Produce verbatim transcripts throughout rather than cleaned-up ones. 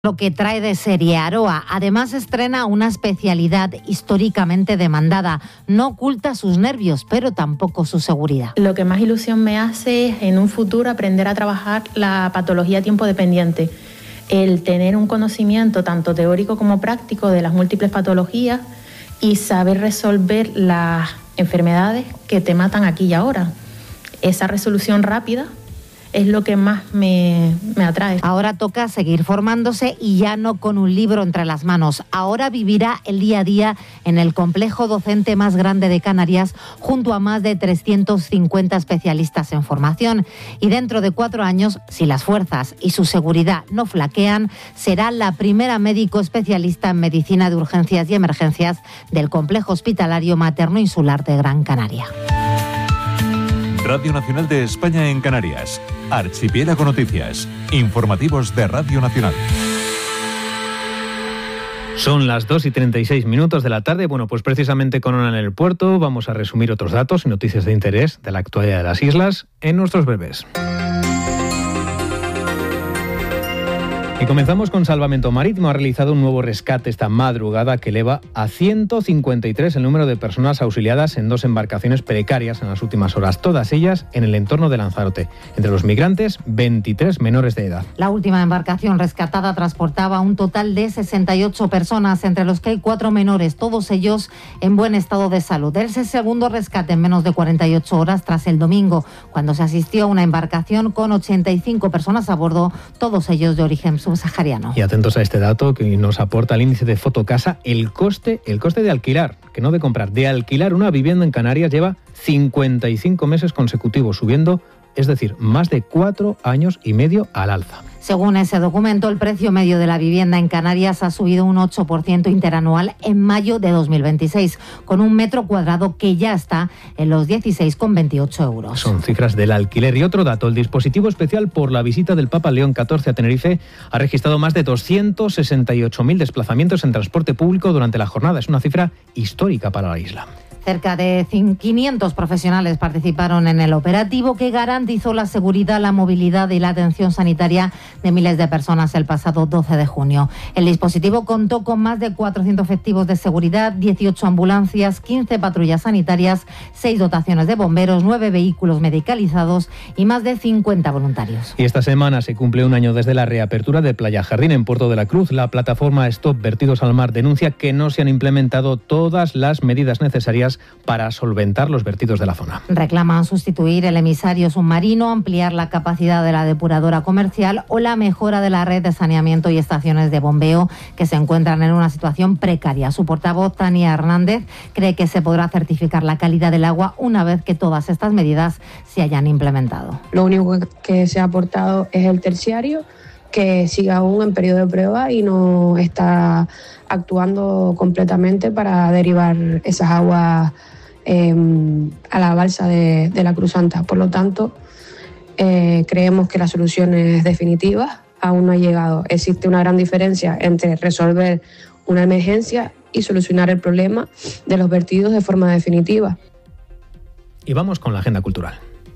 Lo que trae de serie Aroa. Además estrena una especialidad históricamente demandada. No oculta sus nervios, pero tampoco su seguridad. Lo que más ilusión me hace es en un futuro aprender a trabajar la patología tiempo dependiente. El tener un conocimiento tanto teórico como práctico de las múltiples patologías y saber resolver las enfermedades que te matan aquí y ahora. Esa resolución rápida es lo que más me, me atrae. Ahora toca seguir formándose y ya no con un libro entre las manos. Ahora vivirá el día a día en el complejo docente más grande de Canarias, junto a más de trescientos cincuenta especialistas en formación. Y dentro de cuatro años, si las fuerzas y su seguridad no flaquean, será la primera médico especialista en medicina de urgencias y emergencias del complejo hospitalario materno insular de Gran Canaria. Radio Nacional de España en Canarias. Archipiélago Noticias. Informativos de Radio Nacional. Son las dos y treinta y seis minutos de la tarde. Bueno, pues precisamente con Ona en el puerto vamos a resumir otros datos y noticias de interés de la actualidad de las islas en nuestros breves. Y comenzamos con Salvamento Marítimo. Ha realizado un nuevo rescate esta madrugada que eleva a ciento cincuenta y tres el número de personas auxiliadas en dos embarcaciones precarias en las últimas horas, todas ellas en el entorno de Lanzarote. Entre los migrantes, veintitrés menores de edad. La última embarcación rescatada transportaba un total de sesenta y ocho personas, entre los que hay cuatro menores, todos ellos en buen estado de salud. Es el segundo rescate en menos de cuarenta y ocho horas tras el domingo, cuando se asistió a una embarcación con ochenta y cinco personas a bordo, todos ellos de origen subsahariano. Y atentos a este dato que nos aporta el índice de Fotocasa, el coste, el coste de alquilar, que no de comprar, de alquilar una vivienda en Canarias lleva cincuenta y cinco meses consecutivos subiendo, es decir, más de cuatro años y medio al alza. Según ese documento, el precio medio de la vivienda en Canarias ha subido un ocho por ciento interanual en mayo de dos mil veintiséis, con un metro cuadrado que ya está en los dieciséis con veintiocho euros. Son cifras del alquiler. Y otro dato, el dispositivo especial por la visita del Papa León catorce a Tenerife ha registrado más de doscientos sesenta y ocho mil desplazamientos en transporte público durante la jornada. Es una cifra histórica para la isla. Cerca de quinientos profesionales participaron en el operativo que garantizó la seguridad, la movilidad y la atención sanitaria de miles de personas el pasado doce de junio. El dispositivo contó con más de cuatrocientos efectivos de seguridad, dieciocho ambulancias, quince patrullas sanitarias, seis dotaciones de bomberos, nueve vehículos medicalizados y más de cincuenta voluntarios. Y esta semana se cumple un año desde la reapertura de Playa Jardín en Puerto de la Cruz. La plataforma Stop Vertidos al Mar denuncia que no se han implementado todas las medidas necesarias para solventar los vertidos de la zona. Reclaman sustituir el emisario submarino, ampliar la capacidad de la depuradora comercial o la mejora de la red de saneamiento y estaciones de bombeo que se encuentran en una situación precaria. Su portavoz, Tania Hernández, cree que se podrá certificar la calidad del agua una vez que todas estas medidas se hayan implementado. Lo único que se ha aportado es el terciario, que sigue aún en periodo de prueba y no está actuando completamente para derivar esas aguas eh, a la balsa de, de la Cruz Santa. Por lo tanto, eh, creemos que la solución es definitiva, aún no ha llegado. Existe una gran diferencia entre resolver una emergencia y solucionar el problema de los vertidos de forma definitiva. Y vamos con la agenda cultural.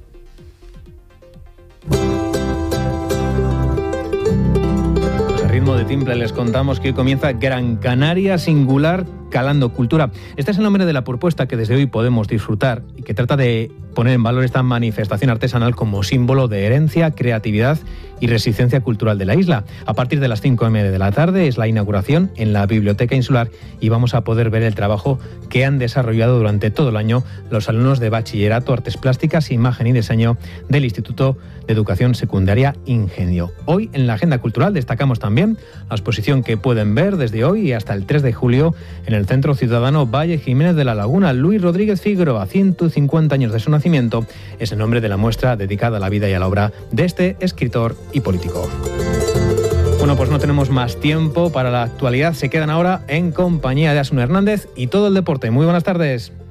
Ritmo de timple les contamos que hoy comienza Gran Canaria Singular Calando Cultura. Este es el nombre de la propuesta que desde hoy podemos disfrutar y que trata de poner en valor esta manifestación artesanal como símbolo de herencia, creatividad y resistencia cultural de la isla. A partir de las cinco y media de la tarde es la inauguración en la Biblioteca Insular y vamos a poder ver el trabajo que han desarrollado durante todo el año los alumnos de Bachillerato, Artes Plásticas, Imagen y Diseño del Instituto de Educación Secundaria Ingenio. Hoy en la agenda cultural destacamos también la exposición que pueden ver desde hoy y hasta el tres de julio en el Centro Ciudadano Valle Jiménez de la Laguna. Luis Rodríguez Figueroa, ciento cincuenta años de su nacimiento, es el nombre de la muestra dedicada a la vida y a la obra de este escritor y político. Bueno, pues no tenemos más tiempo para la actualidad. Se quedan ahora en compañía de Asun Hernández y todo el deporte. Muy buenas tardes.